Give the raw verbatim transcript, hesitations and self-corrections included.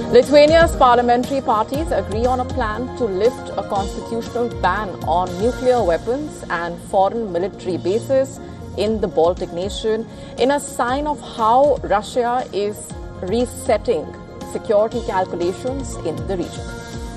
Lithuania's parliamentary parties agree on a plan to lift a constitutional ban on nuclear weapons and foreign military bases in the Baltic nation in a sign of how Russia is resetting security calculations in the region.